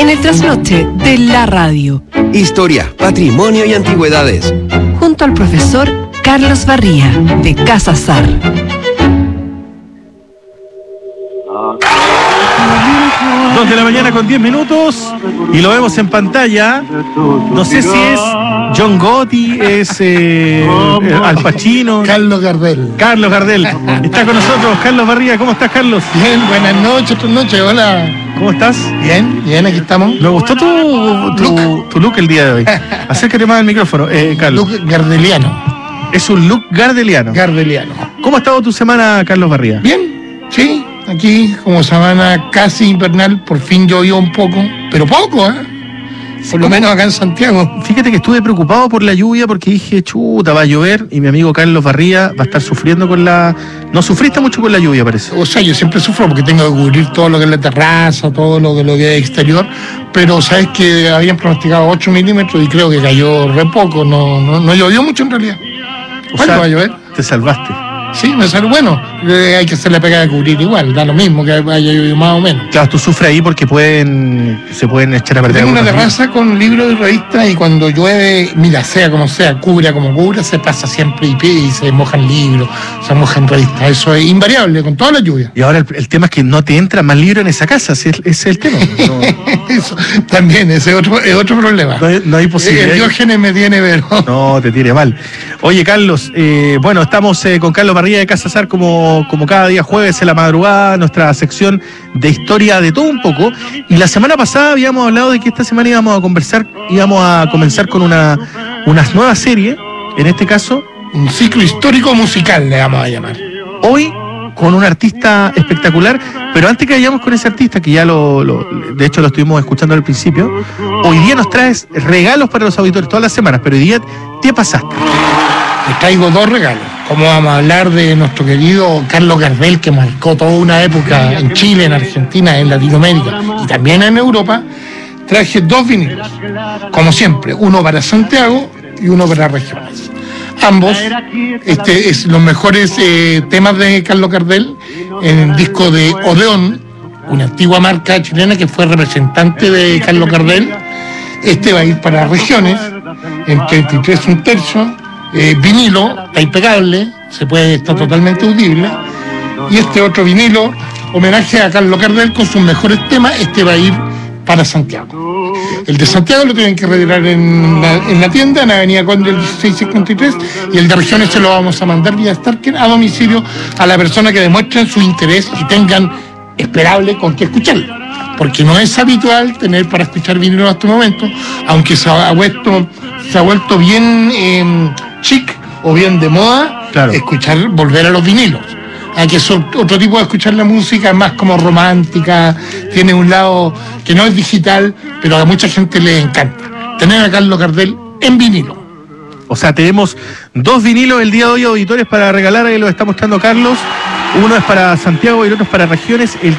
el trasnoche de la radio. Historia, patrimonio y antigüedades. Junto al profesor Carlos Barría, de Casa Sar. 2 de la mañana con 10 minutos y lo vemos en pantalla. No sé si es John Gotti, es Al Pacino. Carlos Gardel. Carlos Gardel. Está con nosotros Carlos Barría. ¿Cómo estás, Carlos? Bien, buenas noches, hola. ¿Cómo estás? Bien, aquí estamos. Me gustó tu look el día de hoy. Acércate más al micrófono, Carlos. Look gardeliano. Es un look gardeliano. ¿Cómo ha estado tu semana, Carlos Barría? Bien, sí. Aquí, como semana casi invernal, por fin llovió un poco, pero poco, ¿eh? Por lo menos acá en Santiago. Fíjate que estuve preocupado por la lluvia porque dije, chuta, va a llover y mi amigo Carlos Barría va a estar sufriendo con la... No sufriste mucho con la lluvia, parece. O sea, yo siempre sufro porque tengo que cubrir todo lo que es la terraza, todo lo que es exterior, pero sabes que habían pronosticado 8 milímetros y creo que cayó re poco, no llovió mucho en realidad. ¿Cuándo va a llover? Te salvaste. Sí, me salió bueno. Hay que hacerle pega de cubrir igual, da lo mismo que haya llovido más o menos. Claro, tú sufres ahí porque se pueden echar a perder. Tengo una terraza con libros y revistas y cuando llueve, mira, sea como sea, cubra como cubra, se pasa siempre y se mojan libros, se mojan revistas. Eso es invariable con toda la lluvia. Y ahora el tema es que no te entra más libro en esa casa, ese es el tema. No. Eso también, ese es otro problema. No hay posibilidad. El Diógenes me tiene, pero... No, te tire mal. Oye, Carlos, bueno, estamos con Carlos Barría de Casa Sar como cada día jueves en la madrugada, nuestra sección de historia de todo un poco. Y la semana pasada habíamos hablado de que esta semana íbamos a comenzar con una nueva serie, en este caso... Un ciclo histórico musical le vamos a llamar. Hoy con un artista espectacular, pero antes que vayamos con ese artista, que ya de hecho lo estuvimos escuchando al principio, hoy día nos traes regalos para los auditores todas las semanas, pero hoy día te pasaste. Te traigo 2 regalos. Como vamos a hablar de nuestro querido Carlos Gardel, que marcó toda una época en Chile, en Argentina, en Latinoamérica y también en Europa, traje 2 vinilos. Como siempre, uno para Santiago y uno para regiones. Ambos, es los mejores temas de Carlos Gardel en el disco de Odeón, una antigua marca chilena que fue representante de Carlos Gardel. Este va a ir para regiones, en 33 1/3. Vinilo, está impecable, está totalmente audible. Y este otro vinilo, homenaje a Carlos Gardel con sus mejores temas, va a ir para Santiago. El de Santiago lo tienen que retirar en la tienda, en Avenida Conde 1653, y el de regiones se lo vamos a mandar vía Starker a domicilio a la persona que demuestren su interés y tengan esperable con qué escucharlo. Porque no es habitual tener para escuchar vinilo en este momento, aunque se ha vuelto bien chic o bien de moda, claro, volver a los vinilos. Que es otro tipo de escuchar la música, más como romántica, tiene un lado que no es digital, pero a mucha gente le encanta. Tener a Carlos Gardel en vinilo. O sea, tenemos 2 vinilos el día de hoy, auditores, para regalar, ahí lo está mostrando Carlos. Uno es para Santiago y el otro es para regiones.